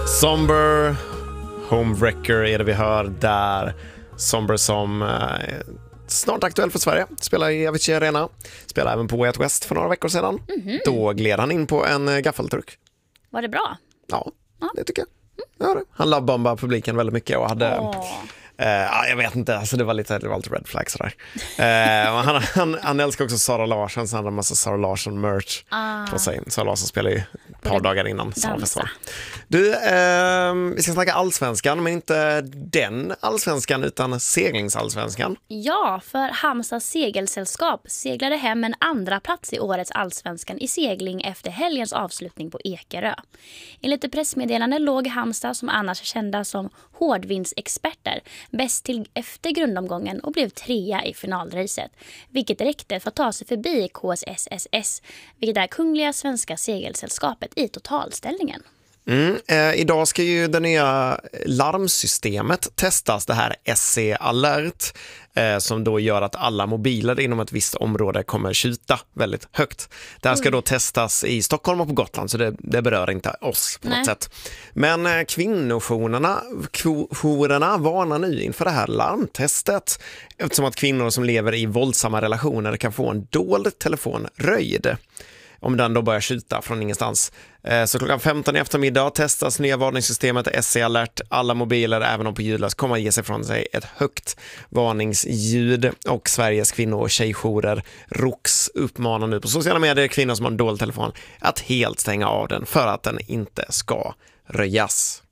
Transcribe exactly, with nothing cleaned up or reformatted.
Somber Homewrecker är det vi hör där. Somber som eh, snart aktuell för Sverige. Spelar i Avicii Arena. Spelar även på Way Out West för några veckor sedan. Mm-hmm. Då gled han in på en eh, gaffeltruck. Var det bra? Ja, ja. Det tycker jag. Ja, det. Han lovebombade publiken väldigt mycket och hade... Oh. Uh, jag vet inte, alltså det var lite, det var lite red flag sådär. Uh, han, han, han älskar också Sara Larsson, så han hade en massa Sara Larsson-merch ah. på sig. Sara Larsson spelade ju ett par dagar innan Sara. Du, uh, vi ska snacka allsvenskan, men inte den allsvenskan utan seglingsallsvenskan. Ja, för Halmstads segelsällskap seglade hem en andra plats i årets allsvenskan i segling efter helgens avslutning på Ekerö. Enligt ett pressmeddelande låg Halmstad, som annars är kända som hårdvindsexperter, bäst till efter grundomgången och blev trea i finalracet, vilket räckte för att ta sig förbi K S S S S, vilket är Kungliga Svenska Segelsällskapet, i totalställningen. Mm, eh, idag ska ju det nya larmsystemet testas, det här S C Alert, eh, som då gör att alla mobiler inom ett visst område kommer tjuta väldigt högt. Det här ska mm. då testas i Stockholm och på Gotland, så det, det berör inte oss på Nej. något sätt. Men eh, kvinnojourerna jourerna varnar nu inför det här larmtestet, eftersom att kvinnor som lever i våldsamma relationer kan få en dold telefon röjd om den då börjar skjuta från ingenstans. Så klockan femton i eftermiddag testas nya varningssystemet S C Alert. Alla mobiler, även om på ljudlös, kommer att ge sig från sig ett högt varningsljud. Och Sveriges kvinno- och tjejjourer R O X uppmanar nu på sociala medier kvinnor som har en dold telefon att helt stänga av den för att den inte ska röjas.